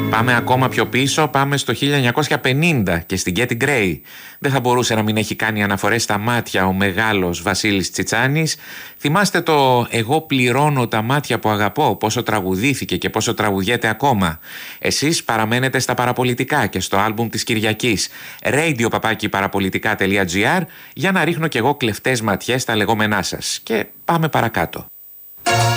Πάμε ακόμα πιο πίσω, πάμε στο 1950 και στην Getty Gray. Δεν θα μπορούσε να μην έχει κάνει αναφορές στα μάτια ο μεγάλος Βασίλης Τσιτσάνης. Θυμάστε το «Εγώ πληρώνω τα μάτια που αγαπώ», πόσο τραγουδήθηκε και πόσο τραγουδιέται ακόμα. Εσείς παραμένετε στα παραπολιτικά και στο άλμπουμ της Κυριακής radio@parapolitica.gr για να ρίχνω κι εγώ κλεφτές ματιές στα λεγόμενά σας. Και πάμε παρακάτω.